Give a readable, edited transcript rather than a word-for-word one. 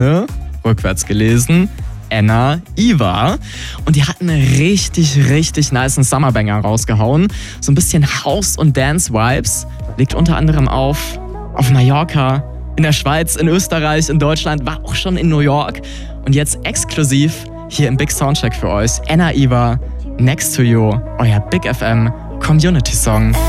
rückwärts gelesen, Anna Iva. Und die hat einen richtig nicen Summerbanger rausgehauen. So ein bisschen House- und Dance-Vibes. Liegt unter anderem auf Mallorca, in der Schweiz, in Österreich, in Deutschland, war auch schon in New York. Und jetzt exklusiv hier im Big Soundcheck für euch, Anna Iva, Next to You, euer Big FM Community Song.